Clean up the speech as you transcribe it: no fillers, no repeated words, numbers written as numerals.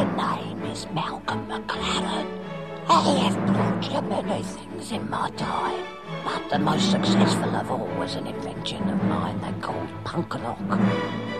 name is Malcolm McLaren. I have brought many things in my time, but the most successful of all was an invention of mine they called Punkalock.